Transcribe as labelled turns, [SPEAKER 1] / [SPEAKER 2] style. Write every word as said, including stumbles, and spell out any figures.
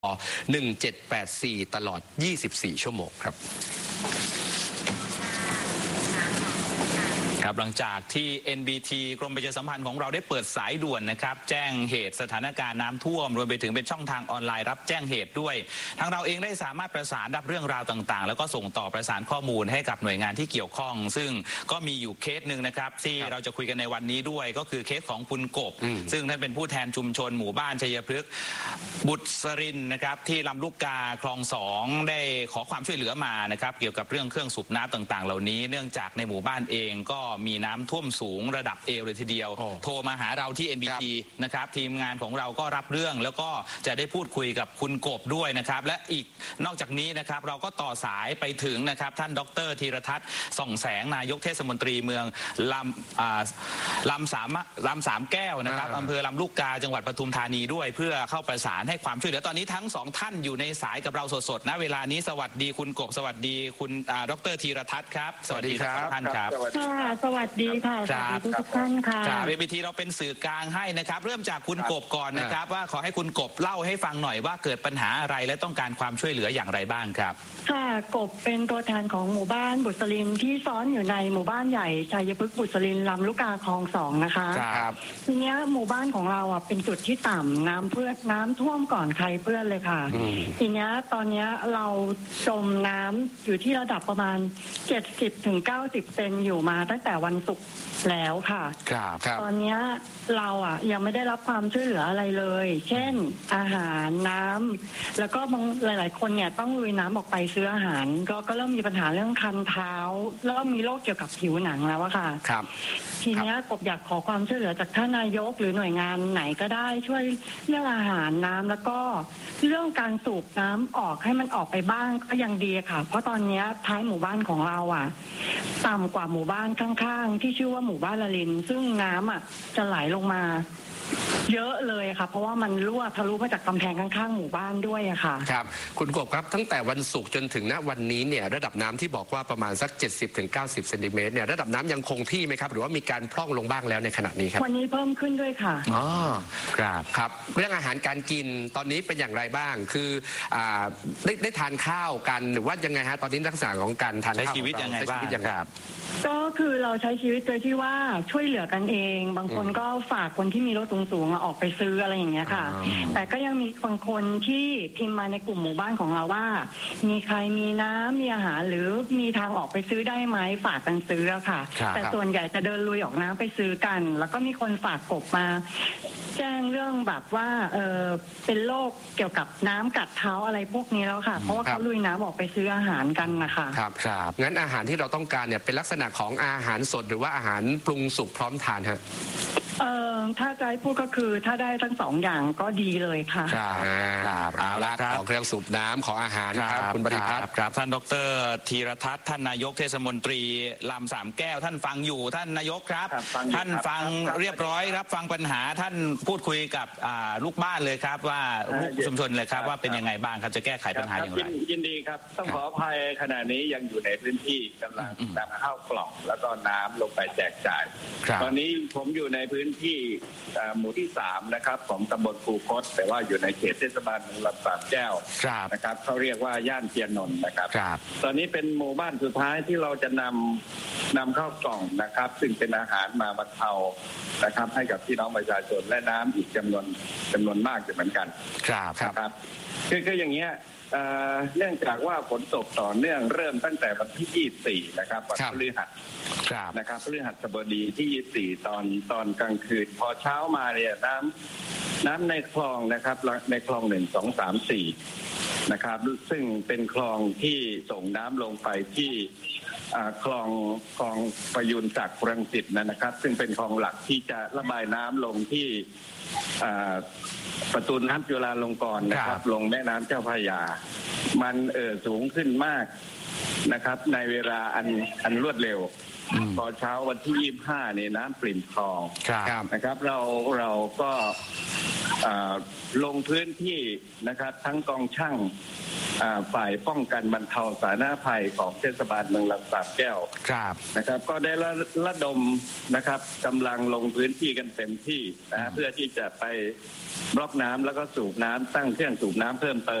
[SPEAKER 1] หนึ่งเจ็ดแปดสี่ตลอดยี่สิบสี่ชั่วโมงครับ
[SPEAKER 2] ครับหลังจากที่ เอ็น บี ที กรมประชาสัมพันธ์ของเราได้เปิดสายด่วนนะครับแจ้งเหตุสถานการณ์น้ำท่วมรวมไปถึงเป็นช่องทางออนไลน์รับแจ้งเหตุด้วยทางเราเองได้สามารถประสานรับเรื่องราวต่างๆแล้วก็ส่งต่อประสานข้อมูลให้กับหน่วยงานที่เกี่ยวข้องซึ่งก็มีอยู่เคสหนึ่งนะครับที่เราจะคุยกันในวันนี้ด้วยก็คือเคสของคุณกบซึ่งท่านเป็นผู้แทนชุมชนหมู่บ้านชัยพฤกษ์บุตรสรินนะครับที่ลำลูกกาคลองสองได้ขอความช่วยเหลือมานะครับเกี่ยวกับเรื่องเครื่องสูบน้ำต่างๆเหล่านี้เนื่องจากในหมู่บ้านเองก็มีน้ำท่วมสูงระดับเอวเลยทีเดียวโทรมาหาเราที่ เอ็น บี ที นะครับทีมงานของเราก็รับเรื่องแล้วก็จะได้พูดคุยกับคุณกบด้วยนะครับและอีกนอกจากนี้นะครับเราก็ต่อสายไปถึงนะครับท่านดร.ธีรทัศน์ส่องแสงนายกเทศมนตรีเมืองลำลำสามลำสามแก้วนะครับอำเภอลำลูกกาจังหวัดปทุมธานีด้วยเพื่อเข้าประสานให้ความช่วยเหลือตอนนี้ทั้งสองท่านอยู่ในสายกับเราสดๆนะเวลานี้สวัสดีคุณกบสวัสดีคุณดร.ธีรทัศน์ครับสวัสดีครับท่านครับ
[SPEAKER 3] ค่ะสวัสดีค่ะสวัสดีทุกท่านค่ะ
[SPEAKER 2] เอ็น บี ที เราเป็นสื่อกลางให้นะครับเริ่มจากคุณกบก่อนนะครับว่าขอให้คุณกบเล่าให้ฟังหน่อยว่าเกิดปัญหาอะไรและต้องการความช่วยเหลืออย่างไรบ้างครับ
[SPEAKER 3] ค่ะกบเป็นตัวแทนของหมู่บ้านบุษรินที่ซ้อนอยู่ในหมู่บ้านใหญ่ชัยพฤกษ์บุษรินลำลูกกาคลองสองนะคะ
[SPEAKER 2] ครับ
[SPEAKER 3] ทีนี้หมู่บ้านของเราอ่ะเป็นจุดที่ต่ำน้ำเพื่อนน้ำท่วมก่อนใครเพื่อนเลยค่ะทีนี้ตอนนี้เราจมน้ำอยู่ที่ระดับประมาณเจ็ดสิบถึงเก้าสิบเซนอยู่มาตั้งแต่วันศุกร์แล้วค่ะ
[SPEAKER 2] ครับ
[SPEAKER 3] ตอนนี้เราอ่ะยังไม่ได้รับความช่วยเหลืออะไรเลยเช่นอาหารน้ำแล้วก็บางหลายๆคนเนี่ยต้องลุยน้ำออกไปซื้ออาหารก็ก็เริ่มมีปัญหาเรื่องคันเท้าเริ่มมีโรคเกี่ยวกับผิวหนังแล้วอะค่ะ
[SPEAKER 2] ครับ
[SPEAKER 3] ทีนี้กบอยากขอความช่วยเหลือจากท่านนายกหรือหน่วยงานไหนก็ได้ช่วยเรื่องอาหารน้ำแล้วก็เรื่องการสูบน้ำออกให้มันออกไปบ้างก็ยังดีค่ะเพราะตอนนี้ท้ายหมู่บ้านของเราอ่ะต่ำกว่าหมู่บ้านข้างๆที่ชื่อว่าหมู่บ้านละลินซึ่งน้ำอ่ะจะไหลลงมาเยอะเลยค่ะเพราะว่ามันรั่วทะลุมาจากกำแพงข้างๆหมู่บ้านด้วยอะค่ะ
[SPEAKER 1] ครับคุณกบครับตั้งแต่วันศุกร์จนถึงณวันนี้เนี่ยระดับน้ำที่บอกว่าประมาณสัก เจ็ดสิบถึงเก้าสิบเซนติเมตรเนี่ยระดับน้ำยังคงที่ไหมครับหรือว่ามีการพร่องลงบ้างแล้วในขณะนี้ครับ
[SPEAKER 3] วันนี้เพิ่มขึ้นด้วยค่ะ
[SPEAKER 1] อ๋อครับครับเรื่องอาหารการกินตอนนี้เป็นอย่างไรบ้างคืออ่าได้ได้ทานข้าวกันหรือว่ายังไงฮะตอนนี้ลักษณะของการทานข้าว
[SPEAKER 2] ใช้ชีวิตยังไงบ้างครับ
[SPEAKER 3] ก็คือเราใช้ชีวิตโดยที่ว่าช่วยเหลือกันเองบางคนก็ฝากคนที่มีรถสูงๆออกไปซื้ออะไรอย่างเงี้ยค่ะแต่ก็ยังมีบางคนที่พิมพ์มาในกลุ่มหมู่บ้านของเราว่ามีใครมีน้ำมีอาหารหรือมีทางออกไปซื้อได้ไหมฝากกันซื้อค่ะแต่ส่วนใหญ่จะเดินลุยออกน้ำไปซื้อกันแล้วก็มีคนฝากกบมาแจ้งเรื่องแบบว่าเออเป็นโรคเกี่ยวกับน้ำกัดเท้าอะไรพวกนี้แล้วค่ะเพราะว่าเขาลุยน้ำออกไปซื้ออาหารกันนะคะ
[SPEAKER 1] ครับครับงั้นอาหารที่เราต้องการเนี่ยเป็นลักษณะของอาหารสดหรือว่าอาหารปรุงสุกพร้อมทานฮะ
[SPEAKER 3] เอ่อถ้าจะให้พูดก็คือถ้าได้ทั้งสองอย่างก็ดีเลยค่ะ
[SPEAKER 1] ครับเอาละของเครื่องสูบน้ำของอาหารครับคุณปฏิพัฒน์
[SPEAKER 2] ครับท่านดร.ธีรทัศน์ท่านนายกเทศมนตรีลำสามแก้วท่านฟังอยู่ท่านนายกครับท่านฟังเรียบร้อยรับฟังปัญหาท่านพูดคุยกับลูกบ้านเลยครับว่าลูกชุมชนเลยครับว่าเป็นยังไงบ้างครับจะแก้ไขปัญหาอย่างไร
[SPEAKER 4] ยินดีครับต้องขออภัยขณะนี้ยังอยู่ในพื้นที่กำลังนำข้าวกล่องแล้วก็น้ำลงไปแจกจ่ายตอนนี้ผมอยู่ในพื้นที่หมู่ที่สามนะครับของตำบลคูคตแต่ว่าอยู่ในเขตเทศบาลลำสามแก้วนะครับเขาเรียกว่าย่านเทียนนนท์นะครับตอนนี้เป็นหมู่บ้านสุดท้ายที่เราจะนำนำข้าวกล่องนะครับซึ่งเป็นอาหารมาบรรเทานะครับให้กับพี่น้องประชาชนและน้ำอีกจำนวนจำนวนมากเหมือนกัน
[SPEAKER 1] ครับ
[SPEAKER 4] ครับคือคืออย่างเงี้ยเนื่องจากว่าฝนตกต่อเนื่องเริ่มตั้งแต่วันที่ยี่สิบสี่นะครับวันพฤหัสนะครับพฤหัสบดีที่ยี่สิบสี่ตอนตอนกลางคืนพอเช้ามาเนี่ยน้ำน้ำในคลองนะครับในคลองหนึ่งสองสามสี่นะครับซึ่งเป็นคลองที่ส่งน้ำลงไปที่คลองคลองประยูนศักดิ์รังสิตนะครับซึ่งเป็นคลองหลักที่จะระบายน้ำลงที่ประตูน้ำจุฬาลงกรณ์นะครับลงแม่น้ำเจ้าพระยามันเอ่อสูงขึ้นมากนะครับในเวลาอันอันรวดเร็วพอเช้าวันที่ยี่สิบห้าเนี่ยน้ำปริ่มคลองนะครับเราเราก็ลงพื้นที่นะครับทั้งกองช่างฝ่ายป้องกันบรรเทาสาธารณภัยของเทศบาลเมืองลำสาบแก้วนะครับก็ได้ระระดมนะครับกำลังลงพื้นที่กันเต็มที่นะเพื่อที่จะไปบล็อกน้ำแล้วก็สูบน้ำตั้งเครื่องสูบน้ำเพิ่มเติม